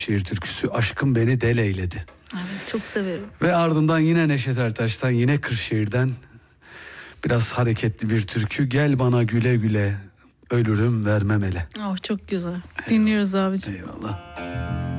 Şehir türküsü Aşkım Beni Del Eyledi. Evet, çok severim. Ve ardından yine Neşet Ertaş'tan, yine Kırşehir'den biraz hareketli bir türkü. Gel bana güle güle, ölürüm vermem ele. Oh, çok güzel. Dinliyoruz abicim. Eyvallah.